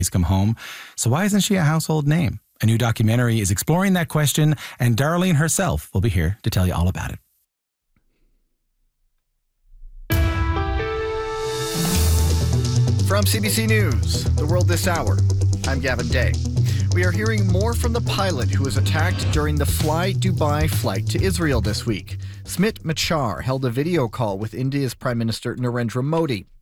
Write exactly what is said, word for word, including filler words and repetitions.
come home. So why isn't she a household name? A new documentary is exploring that question, and Darlene herself will be here to tell you all about it. From C B C News, The World This Hour, I'm Gavin Day. We are hearing more from the pilot who was attacked during the Fly Dubai flight to Israel this week. Smit Machar held a video call with India's Prime Minister Narendra Modi.